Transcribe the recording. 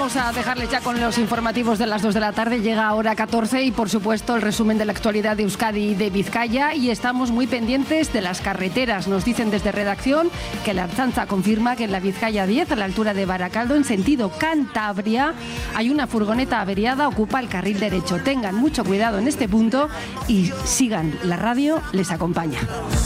Vamos a dejarles ya con los informativos de las 2 de la tarde. Llega ahora 14 y, por supuesto, el resumen de la actualidad de Euskadi y de Vizcaya. Y estamos muy pendientes de las carreteras. Nos dicen desde redacción que la Ertzaintza confirma que en la Vizcaya 10, a la altura de Baracaldo, en sentido Cantabria, hay una furgoneta averiada, ocupa el carril derecho. Tengan mucho cuidado en este punto y sigan. La radio les acompaña.